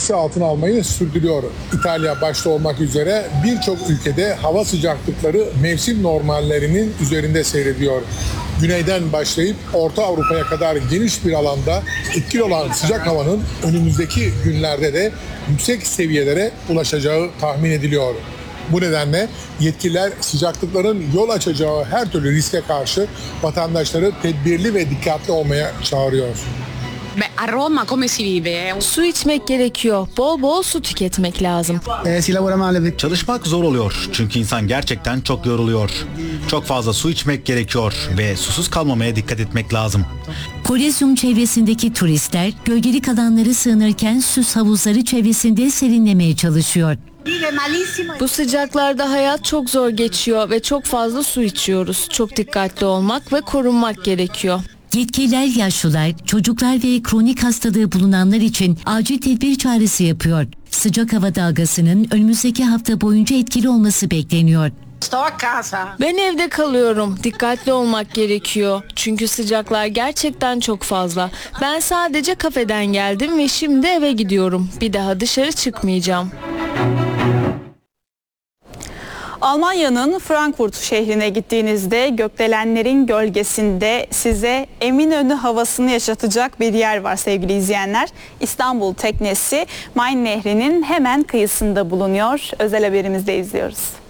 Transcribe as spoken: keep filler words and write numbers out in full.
etkisi altına almayı sürdürüyor. İtalya başta olmak üzere birçok ülkede hava sıcaklıkları mevsim normallerinin üzerinde seyrediyor. Güneyden başlayıp Orta Avrupa'ya kadar geniş bir alanda etkili olan sıcak havanın önümüzdeki günlerde de yüksek seviyelere ulaşacağı tahmin ediliyor. Bu nedenle yetkililer sıcaklıkların yol açacağı her türlü riske karşı vatandaşları tedbirli ve dikkatli olmaya çağırıyor. A Roma come si vive? Su içmek gerekiyor. Bol bol su tüketmek lazım. Çalışmak zor oluyor çünkü insan gerçekten çok yoruluyor. Çok fazla su içmek gerekiyor ve susuz kalmamaya dikkat etmek lazım. Kolezyum çevresindeki turistler gölgelik alanları sığınırken süs havuzları çevresinde serinlemeye çalışıyor. Bu sıcaklarda hayat çok zor geçiyor ve çok fazla su içiyoruz. Çok dikkatli olmak ve korunmak gerekiyor. Yetkililer yaşlılar, çocuklar ve kronik hastalığı bulunanlar için acil tedbir çağrısı yapıyor. Sıcak hava dalgasının önümüzdeki hafta boyunca etkili olması bekleniyor. Ben evde kalıyorum. Dikkatli olmak gerekiyor. Çünkü sıcaklar gerçekten çok fazla. Ben sadece kafeden geldim ve şimdi eve gidiyorum. Bir daha dışarı çıkmayacağım. Almanya'nın Frankfurt şehrine gittiğinizde gökdelenlerin gölgesinde size Eminönü havasını yaşatacak bir yer var sevgili izleyenler. İstanbul Teknesi Main Nehri'nin hemen kıyısında bulunuyor. Özel haberimizde izliyoruz.